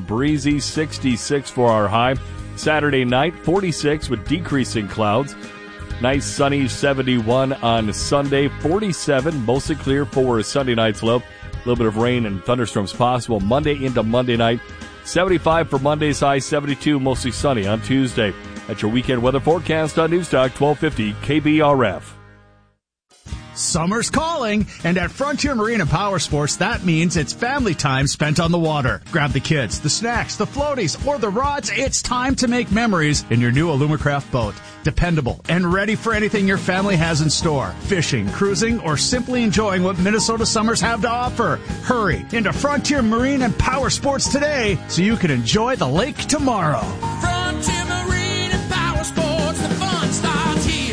breezy, 66 for our high. Saturday night, 46 with decreasing clouds. Nice sunny 71 on Sunday, 47, mostly clear for Sunday night's low. A little bit of rain and thunderstorms possible Monday into Monday night. 75 for Monday's high, 72, mostly sunny on Tuesday. That's your weekend weather forecast on Newstalk 1250 KBRF. Summer's calling, and at Frontier Marine and Power Sports, that means it's family time spent on the water. Grab the kids, the snacks, the floaties, or the rods. It's time to make memories in your new Alumacraft boat. Dependable and ready for anything your family has in store. Fishing, cruising, or simply enjoying what Minnesota summers have to offer. Hurry into Frontier Marine and Power Sports today so you can enjoy the lake tomorrow. Frontier Marine and Power Sports, the fun starts here.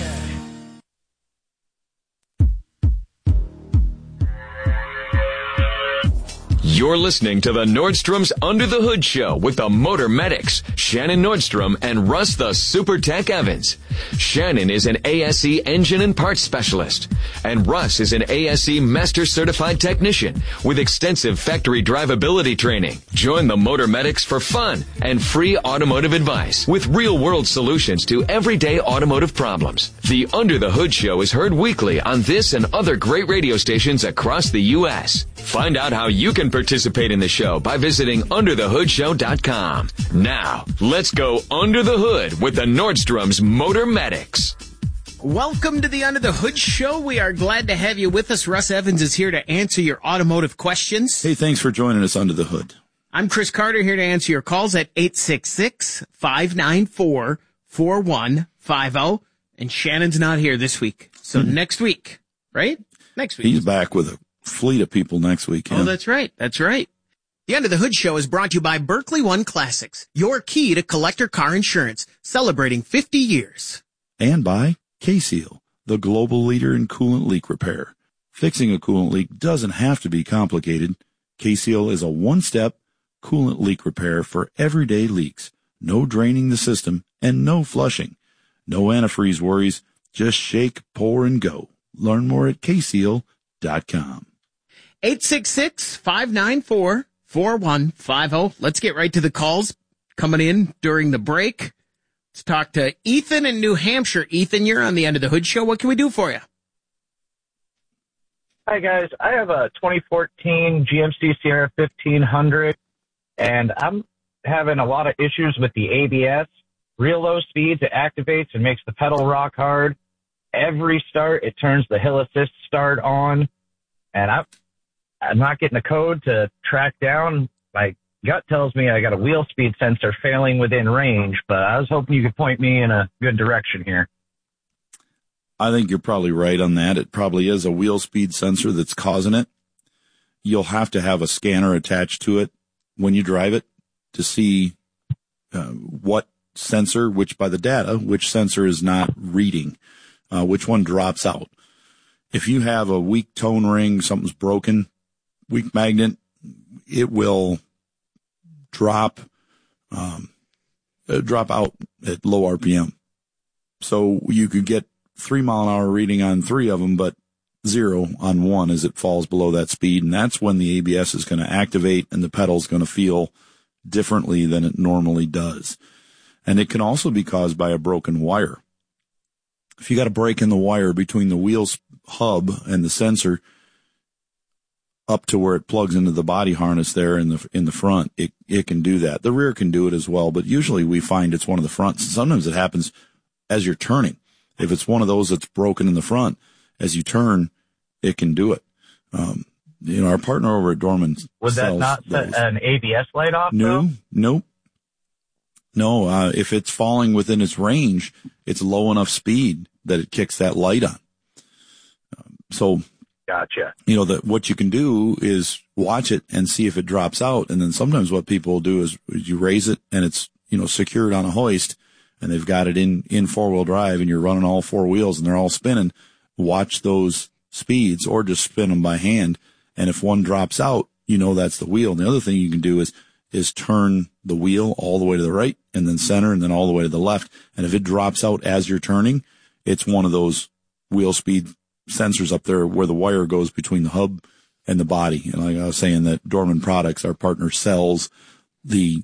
You're listening to the Nordstrom's Under the Hood Show with the Motor Medics, Shannon Nordstrom and Russ the Super Tech Evans. Shannon is an ASE engine and parts specialist, and Russ is an ASE Master Certified Technician with extensive factory drivability training. Join the Motor Medics for fun and free automotive advice with real-world solutions to everyday automotive problems. The Under the Hood Show is heard weekly on this and other great radio stations across the U.S. Find out how you can participate in the show by visiting underthehoodshow.com. Now, let's go under the hood with the Nordstrom's Motor Medics. Welcome to the Under the Hood Show. We are glad to have you with us. Russ Evans is here to answer your automotive questions. Hey, thanks for joining us under the hood. I'm Chris Carter here to answer your calls at 866-594-4150. And Shannon's not here this week. So next week, right? Next week. He's back with a fleet of people next week. Oh, that's right. That's right. The Under the Hood Show is brought to you by Berkeley One Classics, your key to collector car insurance, celebrating 50 years. And by K-Seal, the global leader in coolant leak repair. Fixing a coolant leak doesn't have to be complicated. K-Seal is a one-step coolant leak repair for everyday leaks. No draining the system and no flushing. No antifreeze worries. Just shake, pour, and go. Learn more at kseal.com. 866-594-4150. Let's get right to the calls coming in during the break. Let's talk to Ethan in New Hampshire. Ethan, you're on the Under the Hood Show. What can we do for you? Hi, guys. I have a 2014 GMC Sierra 1500, and I'm having a lot of issues with the ABS. Real low speeds, it activates and makes the pedal rock hard. Every start, it turns the hill assist start on, and I'm not getting a code to track down. My gut tells me I got a wheel speed sensor failing within range, but I was hoping you could point me in a good direction here. I think you're probably right on that. It probably is a wheel speed sensor that's causing it. You'll have to have a scanner attached to it when you drive it to see what sensor, which by the data, which sensor is not reading, which one drops out. If you have a weak tone ring, something's broken, weak magnet, it will drop out at low RPM. So you could get 3 mile an hour reading on 3 of them, but 0 on 1 as it falls below that speed. And that's when the ABS is going to activate and the pedal's going to feel differently than it normally does. And it can also be caused by a broken wire. If you got a break in the wire between the wheel's hub and the sensor up to where it plugs into the body harness there in the front, it can do that. The rear can do it as well, but usually we find it's one of the fronts. Sometimes it happens as you're turning. If it's one of those that's broken in the front, as you turn, it can do it. Our partner over at Dorman would that not set an ABS light off? No. If it's falling within its range, it's low enough speed that it kicks that light on. Gotcha. What you can do is watch it and see if it drops out. And then sometimes what people will do is you raise it and it's, secured on a hoist and they've got it in four-wheel drive and you're running all 4 wheels and they're all spinning. Watch those speeds or just spin them by hand. And if one drops out, that's the wheel. And the other thing you can do is turn the wheel all the way to the right and then center and then all the way to the left. And if it drops out as you're turning, it's one of those wheel speed sensors up there where the wire goes between the hub and the body. And like I was saying, that Dorman Products, our partner, sells the